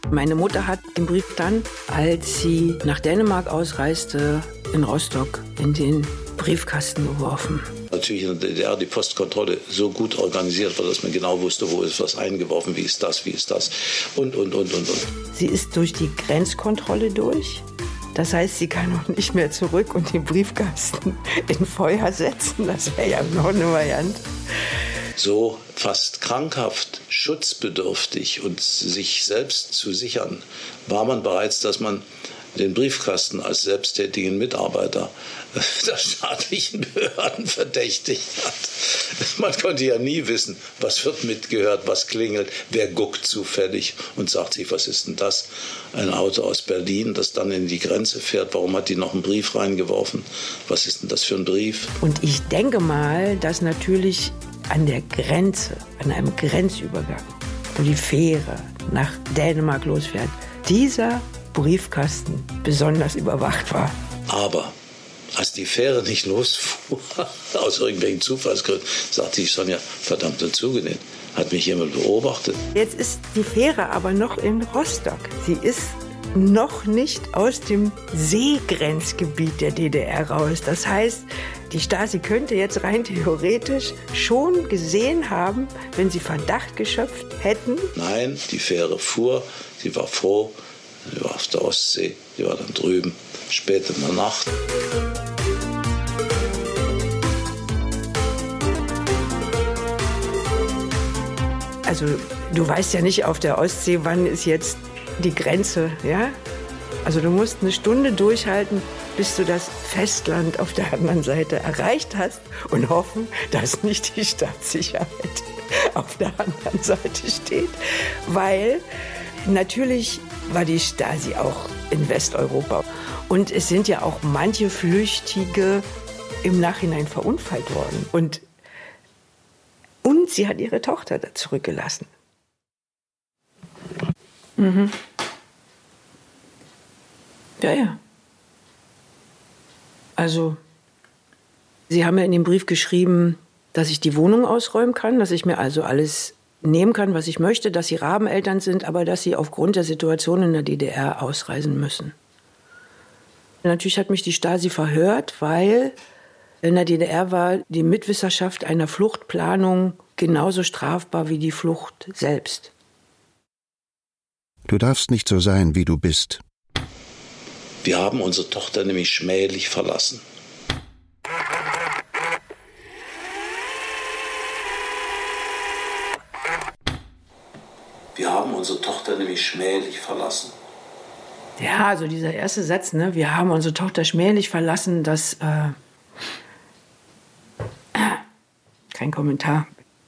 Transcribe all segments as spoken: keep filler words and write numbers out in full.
Meine Mutter hat den Brief dann, als sie nach Dänemark ausreiste, in Rostock in den Briefkasten geworfen. Natürlich in der D D R die Postkontrolle so gut organisiert war, dass man genau wusste, wo ist was eingeworfen, wie ist das, wie ist das und, und, und, und, und. Sie ist durch die Grenzkontrolle durch. Das heißt, sie kann auch nicht mehr zurück und den Briefkasten in Feuer setzen. Das wäre ja noch eine Variante. So fast krankhaft, schutzbedürftig und sich selbst zu sichern, war man bereits, dass man den Briefkasten als selbsttätigen Mitarbeiter der staatlichen Behörden verdächtigt hat. Man konnte ja nie wissen, was wird mitgehört, was klingelt, wer guckt zufällig und sagt sich, was ist denn das? Ein Auto aus Berlin, das dann in die Grenze fährt, warum hat die noch einen Brief reingeworfen? Was ist denn das für ein Brief? Und ich denke mal, dass natürlich an der Grenze, an einem Grenzübergang, wo die Fähre nach Dänemark losfährt, dieser Briefkasten besonders überwacht war. Aber als die Fähre nicht losfuhr, aus irgendwelchen Zufallsgründen, sagte ich, Sonja, verdammt zugenäht, hat mich jemand beobachtet. Jetzt ist die Fähre aber noch in Rostock. Sie ist noch nicht aus dem Seegrenzgebiet der D D R raus. Das heißt, die Stasi könnte jetzt rein theoretisch schon gesehen haben, wenn sie Verdacht geschöpft hätten. Nein, die Fähre fuhr, sie war froh, sie war auf der Ostsee, sie war dann drüben, spät in der Nacht. Also du weißt ja nicht auf der Ostsee, wann ist jetzt die Grenze, ja? Also du musst eine Stunde durchhalten, bis du das Festland auf der anderen Seite erreicht hast und hoffen, dass nicht die Staatssicherheit auf der anderen Seite steht. Weil natürlich war die Stasi auch in Westeuropa. Und es sind ja auch manche Flüchtige im Nachhinein verunfallt worden. Und, und sie hat ihre Tochter da zurückgelassen. Mhm. Ja, ja. Also, sie haben ja in dem Brief geschrieben, dass ich die Wohnung ausräumen kann, dass ich mir also alles nehmen kann, was ich möchte, dass sie Rabeneltern sind, aber dass sie aufgrund der Situation in der D D R ausreisen müssen. Natürlich hat mich die Stasi verhört, weil in der D D R war die Mitwisserschaft einer Fluchtplanung genauso strafbar wie die Flucht selbst. Du darfst nicht so sein, wie du bist. Wir haben unsere Tochter nämlich schmählich verlassen. Wir haben unsere Tochter nämlich schmählich verlassen. Ja, also dieser erste Satz, ne, wir haben unsere Tochter schmählich verlassen, das, äh, kein Kommentar.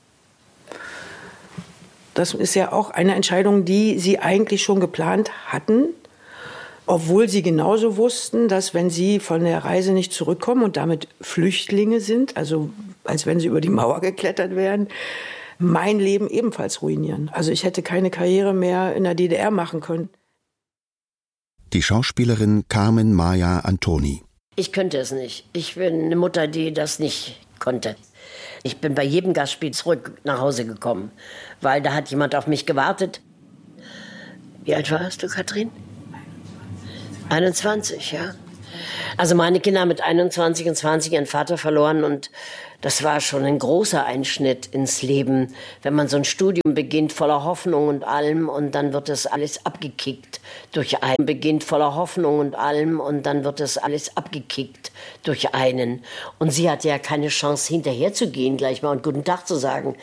Das ist ja auch eine Entscheidung, die sie eigentlich schon geplant hatten, obwohl sie genauso wussten, dass wenn sie von der Reise nicht zurückkommen und damit Flüchtlinge sind, also als wenn sie über die Mauer geklettert wären, mein Leben ebenfalls ruinieren. Also ich hätte keine Karriere mehr in der D D R machen können. Die Schauspielerin Carmen Maya Antoni. Ich könnte es nicht. Ich bin eine Mutter, die das nicht konnte. Ich bin bei jedem Gastspiel zurück nach Hause gekommen, weil da hat jemand auf mich gewartet. Wie alt warst du, Katrin? einundzwanzig, ja. Also meine Kinder haben mit einundzwanzig und zwanzig ihren Vater verloren und das war schon ein großer Einschnitt ins Leben, wenn man so ein Studium beginnt voller Hoffnung und allem und dann wird das alles abgekickt durch einen. Beginnt voller Hoffnung und allem und dann wird das alles abgekickt durch einen. Und sie hatte ja keine Chance hinterher zu gehen, gleich mal und guten Tag zu sagen.